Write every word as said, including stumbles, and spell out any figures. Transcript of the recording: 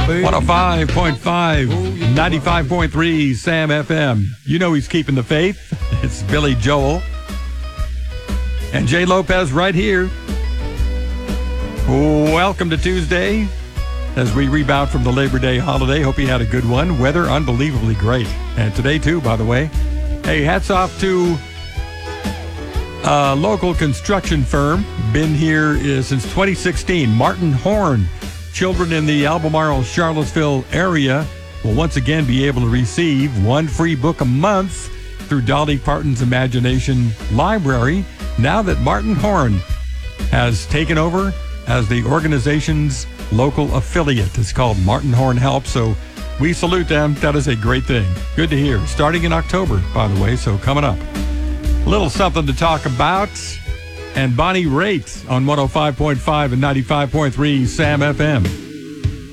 one oh five point five, ninety-five point three Sam F M. You know he's keeping the faith. It's Billy Joel. And Jay Lopez right here. Welcome to Tuesday as we rebound from the Labor Day holiday. Hope you had a good one. Weather unbelievably great. And today too, by the way. Hey, hats off to a local construction firm. Been here uh, since twenty sixteen. Martin Horn. Children in the Albemarle, Charlottesville area will once again be able to receive one free book a month through Dolly Parton's Imagination Library now that Martin Horn has taken over as the organization's local affiliate. It's called Martin Horn Help, so we salute them. That is a great thing. Good to hear. Starting in October, by the way, so coming up. A little something to talk about. And Bonnie Raitt on one oh five point five and ninety-five point three Sam F M.